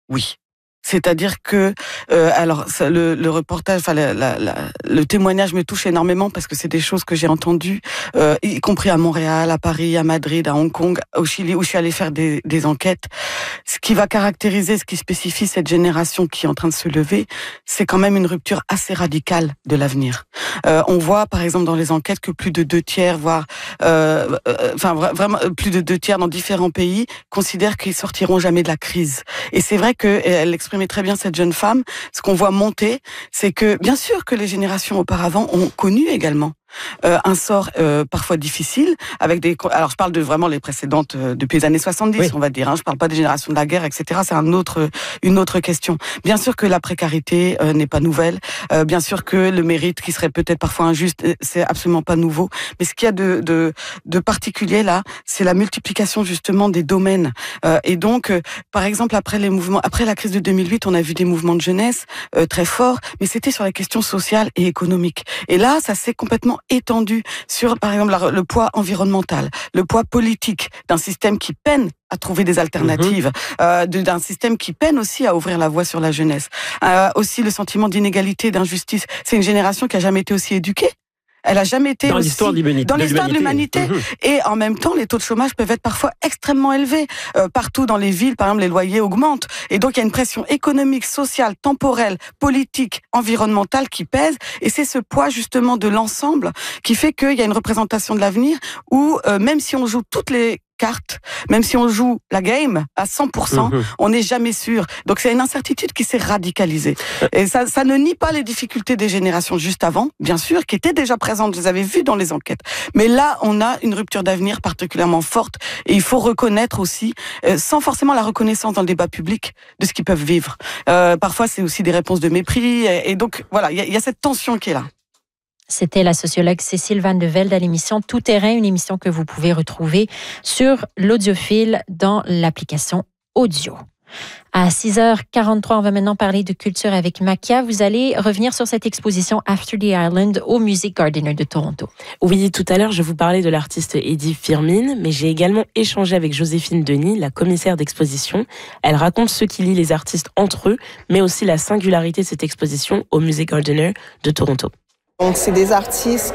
oui. C'est-à-dire que, le reportage, enfin le témoignage me touche énormément parce que c'est des choses que j'ai entendues, y compris à Montréal, à Paris, à Madrid, à Hong Kong, au Chili, où je suis allée faire des enquêtes. Ce qui va caractériser, ce qui spécifie cette génération qui est en train de se lever, c'est quand même une rupture assez radicale de l'avenir. On voit, par exemple, dans les enquêtes que plus de 2/3, voire, vraiment plus de 2/3 dans différents pays considèrent qu'ils sortiront jamais de la crise. Et c'est vrai que elle exprimait très bien cette jeune femme. Ce qu'on voit monter, c'est que bien sûr que les générations auparavant ont connu également un sort parfois difficile avec des. Alors je parle de vraiment les précédentes depuis les années 70, oui. On va dire. Hein, je parle pas des générations de la guerre, etc. C'est une autre question. Bien sûr que la précarité n'est pas nouvelle. Bien sûr que le mérite qui serait peut-être parfois injuste, c'est absolument pas nouveau. Mais ce qu'il y a de particulier là, c'est la multiplication justement des domaines. Et donc, par exemple, après la crise de 2008, on a vu des mouvements de jeunesse très forts, mais c'était sur les questions sociales et économiques. Et là, ça s'est complètement étendu sur, par exemple, le poids environnemental, le poids politique d'un système qui peine à trouver des alternatives, d'un système qui peine aussi à ouvrir la voie sur la jeunesse. Aussi le sentiment d'inégalité, d'injustice. C'est une génération qui a jamais été aussi éduquée. Elle a jamais été dans l'histoire de l'humanité. Et en même temps, les taux de chômage peuvent être parfois extrêmement élevés. Partout dans les villes, par exemple, les loyers augmentent. Et donc, il y a une pression économique, sociale, temporelle, politique, environnementale qui pèse. Et c'est ce poids, justement, de l'ensemble qui fait qu'il y a une représentation de l'avenir où, même si on joue toutes les cartes, même si on joue la game à 100%, on n'est jamais sûr. Donc c'est une incertitude qui s'est radicalisée. Et ça ne nie pas les difficultés des générations juste avant, bien sûr, qui étaient déjà présentes, je les avais vues dans les enquêtes. Mais là, on a une rupture d'avenir particulièrement forte et il faut reconnaître aussi, sans forcément la reconnaissance dans le débat public, de ce qu'ils peuvent vivre. Parfois, c'est aussi des réponses de mépris et donc voilà, il y a cette tension qui est là. C'était la sociologue Cécile Van de Velde à l'émission Tout Terrain, une émission que vous pouvez retrouver sur l'Audiophile dans l'application audio. À 6h43, on va maintenant parler de culture avec Makia. Vous allez revenir sur cette exposition After the Island au Music Gardener de Toronto. Oui, tout à l'heure, je vous parlais de l'artiste Eddie Firmin, mais j'ai également échangé avec Joséphine Denis, la commissaire d'exposition. Elle raconte ce qui lie les artistes entre eux, mais aussi la singularité de cette exposition au Music Gardener de Toronto. Donc, c'est des artistes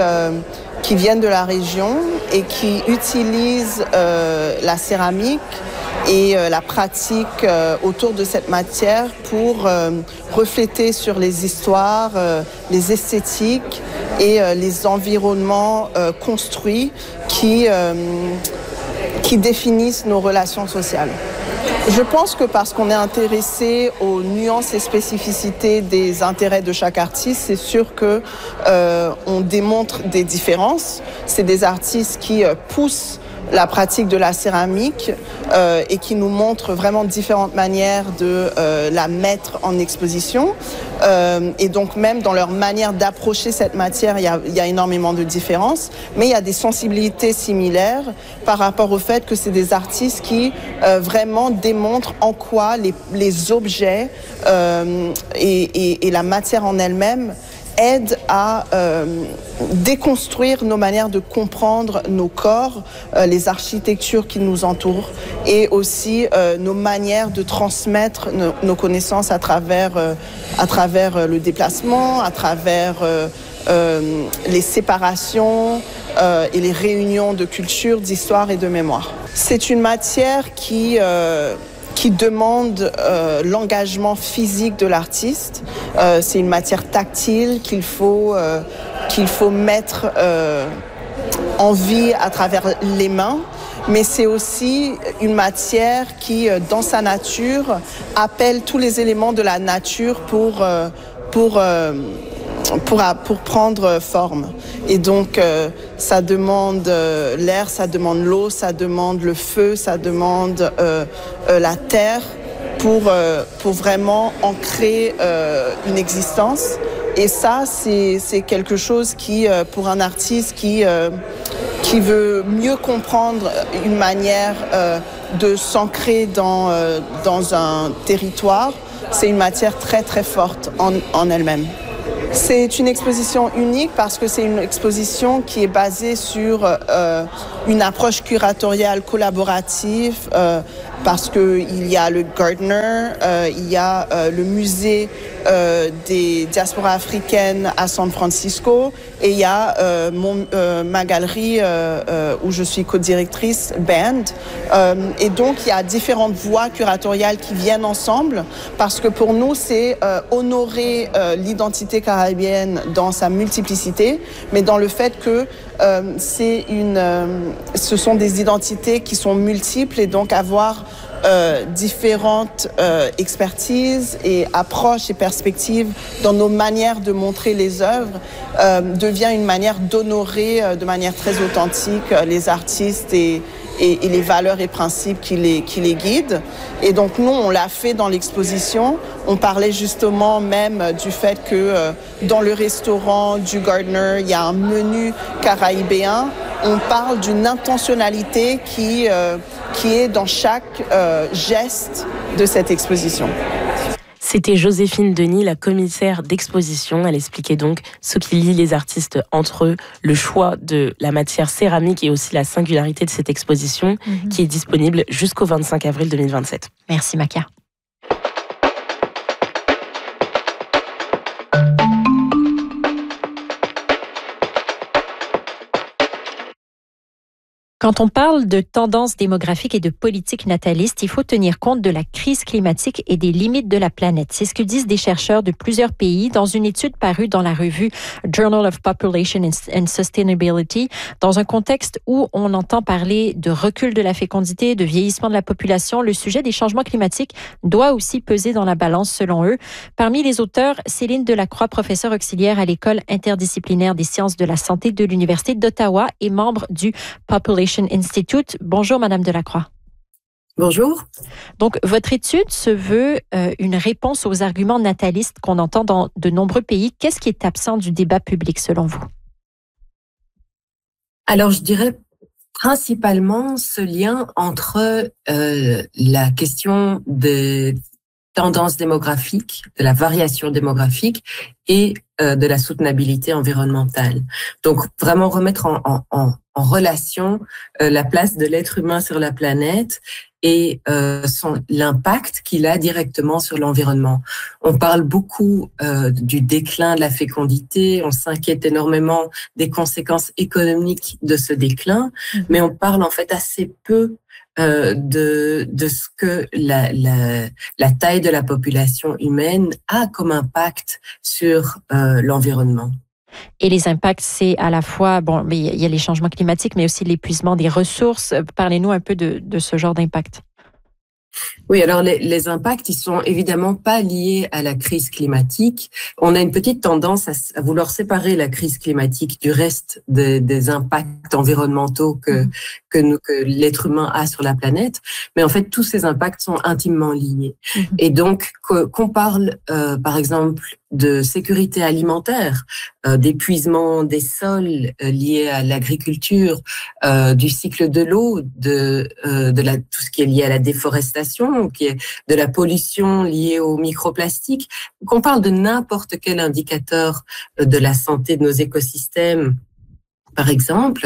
qui viennent de la région et qui utilisent la céramique et la pratique autour de cette matière pour refléter sur les histoires, les esthétiques et les environnements construits qui définissent nos relations sociales. Je pense que parce qu'on est intéressé aux nuances et spécificités des intérêts de chaque artiste, c'est sûr que on démontre des différences. C'est des artistes qui poussent la pratique de la céramique et qui nous montrent vraiment différentes manières de la mettre en exposition. Et donc même dans leur manière d'approcher cette matière, il y a énormément de différences, mais il y a des sensibilités similaires par rapport au fait que c'est des artistes qui vraiment démontrent en quoi les objets et la matière en elle-même aide à déconstruire nos manières de comprendre nos corps, les architectures qui nous entourent et aussi nos manières de transmettre nos connaissances à travers le déplacement, à travers les séparations et les réunions de culture, d'histoire et de mémoire. C'est une matière qui demande l'engagement physique de l'artiste. C'est une matière tactile qu'il faut mettre en vie à travers les mains, mais c'est aussi une matière qui, dans sa nature, appelle tous les éléments de la nature pour prendre forme. Et donc, ça demande l'air, ça demande l'eau, ça demande le feu, ça demande la terre pour vraiment ancrer une existence. Et ça, c'est quelque chose qui, pour un artiste qui veut mieux comprendre une manière de s'ancrer dans un territoire, c'est une matière très, très forte en elle-même. C'est une exposition unique parce que c'est une exposition qui est basée sur une approche curatoriale collaborative parce qu'il y a le Gardner, il y a le musée des diasporas africaines à San Francisco et il y a ma galerie où je suis co-directrice, Band. Et donc, il y a différentes voies curatoriales qui viennent ensemble parce que pour nous, c'est honorer l'identité caribéenne dans sa multiplicité, mais dans le fait que ce sont des identités qui sont multiples et donc avoir différentes expertises et approches et perspectives dans nos manières de montrer les œuvres devient une manière d'honorer de manière très authentique les artistes et les valeurs et principes qui les guident. Et donc nous, on l'a fait dans l'exposition. On parlait justement même du fait que dans le restaurant du Gardner, il y a un menu caraïbéen. On parle d'une intentionnalité qui est dans chaque geste de cette exposition. C'était Joséphine Denis, la commissaire d'exposition. Elle expliquait donc ce qui lie les artistes entre eux, le choix de la matière céramique et aussi la singularité de cette exposition qui est disponible jusqu'au 25 avril 2027. Merci Makia. Quand on parle de tendances démographiques et de politique nataliste, il faut tenir compte de la crise climatique et des limites de la planète. C'est ce que disent des chercheurs de plusieurs pays dans une étude parue dans la revue Journal of Population and Sustainability, dans un contexte où on entend parler de recul de la fécondité, de vieillissement de la population. Le sujet des changements climatiques doit aussi peser dans la balance selon eux. Parmi les auteurs, Céline Delacroix, professeure auxiliaire à l'École interdisciplinaire des sciences de la santé de l'Université d'Ottawa et membre du Population Institute. Bonjour, Madame Delacroix. Bonjour. Donc, votre étude se veut une réponse aux arguments natalistes qu'on entend dans de nombreux pays. Qu'est-ce qui est absent du débat public, selon vous? Alors, je dirais principalement ce lien entre la question des tendances démographiques, de la variation démographique et de la soutenabilité environnementale. Donc, vraiment remettre en relation la place de l'être humain sur la planète et l'impact qu'il a directement sur l'environnement. On parle beaucoup du déclin de la fécondité, on s'inquiète énormément des conséquences économiques de ce déclin, mais on parle en fait assez peu de ce que la taille de la population humaine a comme impact sur l'environnement. Et les impacts, c'est à la fois, bon, il y a les changements climatiques, mais aussi l'épuisement des ressources. Parlez-nous un peu de ce genre d'impact. Oui, alors les impacts, ils sont évidemment pas liés à la crise climatique. On a une petite tendance à vouloir séparer la crise climatique du reste des impacts environnementaux que l'être humain a sur la planète. Mais en fait, tous ces impacts sont intimement liés. Et donc, qu'on parle, par exemple, de sécurité alimentaire, d'épuisement des sols liés à l'agriculture, du cycle de l'eau, tout ce qui est lié à la déforestation, qui est de la pollution liée aux microplastiques, qu'on parle de n'importe quel indicateur de la santé de nos écosystèmes. Par exemple,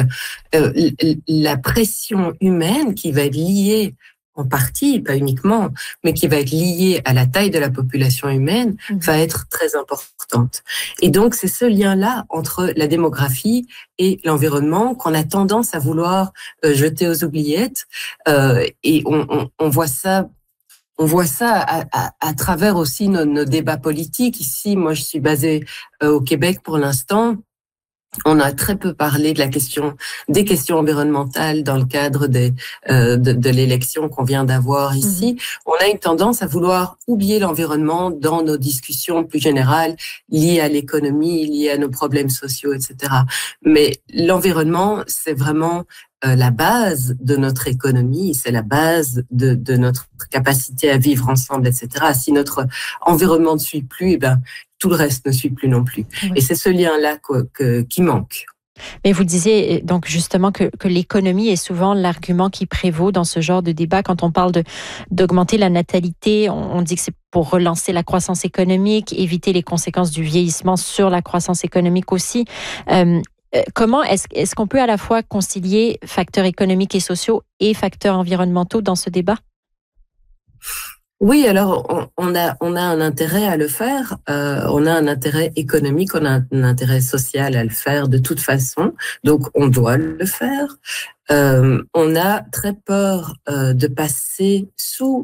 la pression humaine qui va être liée en partie, pas uniquement, mais qui va être liée à la taille de la population humaine, va être très importante. Et donc, c'est ce lien-là entre la démographie et l'environnement qu'on a tendance à vouloir jeter aux oubliettes. Et on voit ça. On voit ça à travers aussi nos débats politiques. Ici, moi, je suis basée au Québec pour l'instant. On a très peu parlé des questions environnementales dans le cadre de l'élection qu'on vient d'avoir ici. On a une tendance à vouloir oublier l'environnement dans nos discussions plus générales liées à l'économie, liées à nos problèmes sociaux, etc. Mais l'environnement, c'est vraiment la base de notre économie, c'est la base de notre capacité à vivre ensemble, etc. Si notre environnement ne suit plus, eh ben, tout le reste ne suit plus non plus. Oui. Et c'est ce lien-là qui manque. Mais vous disiez donc justement que l'économie est souvent l'argument qui prévaut dans ce genre de débat. Quand on parle d'augmenter la natalité, on dit que c'est pour relancer la croissance économique, éviter les conséquences du vieillissement sur la croissance économique aussi. Comment est-ce qu'on peut à la fois concilier facteurs économiques et sociaux et facteurs environnementaux dans ce débat? Oui, alors on a un intérêt à le faire. On a un intérêt économique, on a un intérêt social à le faire de toute façon. Donc on doit le faire. On a très peur de passer sous